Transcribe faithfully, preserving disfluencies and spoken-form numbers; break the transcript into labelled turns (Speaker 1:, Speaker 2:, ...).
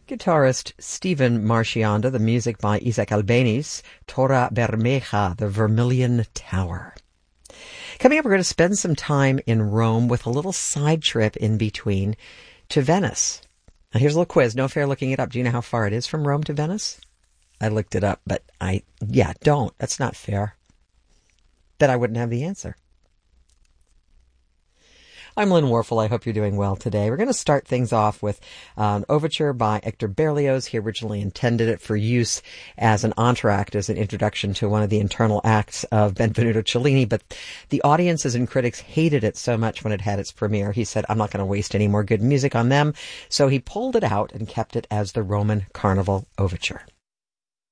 Speaker 1: Guitarist Stephen Marchionda, the music by Isaac Albéniz, Torre Bermeja, the Vermilion Tower. Coming up, we're going to spend some time in Rome with a little side trip in between to Venice. Now, here's a little quiz. No fair looking it up. Do you know how far it is from Rome to Venice? I looked it up, but I, yeah, don't. That's not fair. Then I wouldn't have the answer. I'm Lynn Warfel. I hope you're doing well today. We're going to start things off with uh, an overture by Hector Berlioz. He originally intended it for use as an entr'acte, as an introduction to one of the internal acts of Benvenuto Cellini, but the audiences and critics hated it so much when it had its premiere. He said, I'm not going to waste any more good music on them, so he pulled it out and kept it as the Roman Carnival Overture.